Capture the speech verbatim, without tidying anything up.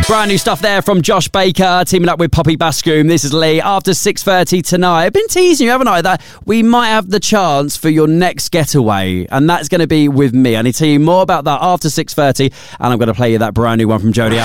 Brand new stuff there from Josh Baker, teaming up with Poppy Bascombe. This is Lee. After six thirty tonight, I've been teasing you, haven't I, that we might have the chance for your next getaway, and that's going to be with me. I need to tell you more about that after six thirty, and I'm going to play you that brand new one from Jody Allen.